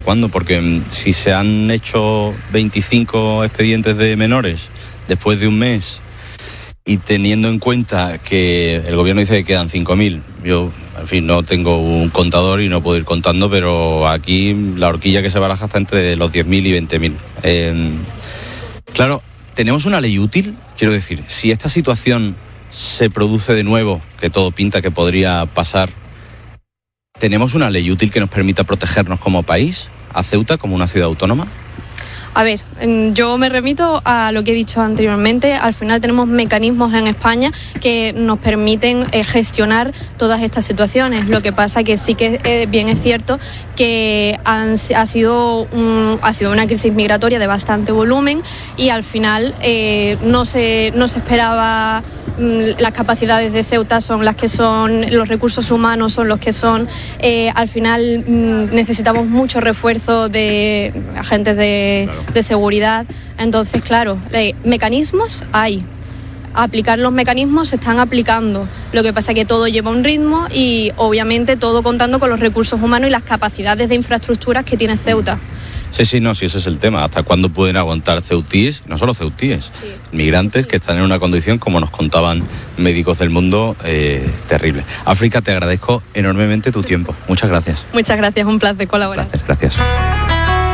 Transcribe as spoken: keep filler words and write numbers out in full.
cuándo? Porque si se han hecho veinticinco expedientes de menores después de un mes y teniendo en cuenta que el gobierno dice que quedan cinco mil, yo, en fin, no tengo un contador y no puedo ir contando, pero aquí la horquilla que se baraja está entre los diez mil y veinte mil. Eh, claro, ¿tenemos una ley útil? Quiero decir, si esta situación se produce de nuevo, que todo pinta que podría pasar, ¿tenemos una ley útil que nos permita protegernos como país, a Ceuta como una ciudad autónoma? A ver, yo me remito a lo que he dicho anteriormente. Al final tenemos mecanismos en España que nos permiten eh, gestionar todas estas situaciones. Lo que pasa que sí que eh, bien es cierto que han, ha, sido un, ha sido una crisis migratoria de bastante volumen y al final eh, no se, no se esperaba. Las capacidades de Ceuta son las que son, los recursos humanos son los que son. Eh, al final mm, necesitamos mucho refuerzo de agentes de, claro. de seguridad. Entonces, claro, eh, mecanismos hay. Aplicar los mecanismos se están aplicando. Lo que pasa es que todo lleva un ritmo y obviamente todo contando con los recursos humanos y las capacidades de infraestructuras que tiene Ceuta. Sí, sí, no, sí, ese es el tema. ¿Hasta cuándo pueden aguantar ceutíes? No solo ceutíes, sí. migrantes sí. que están en una condición, como nos contaban médicos del mundo, eh, terrible. África, te agradezco enormemente tu tiempo. Muchas gracias. Muchas gracias, un placer colaborar. Un placer, gracias.